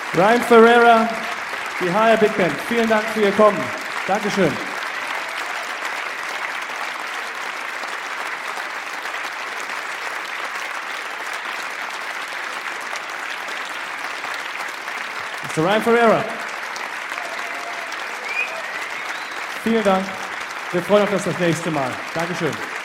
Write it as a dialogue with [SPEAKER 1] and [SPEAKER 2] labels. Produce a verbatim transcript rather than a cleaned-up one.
[SPEAKER 1] Ryan Ferreira, die H R Big Band, vielen Dank für Ihr Kommen. Dankeschön. Mister Ryan Ferreira. Vielen Dank. Wir freuen uns auf das nächste Mal. Dankeschön.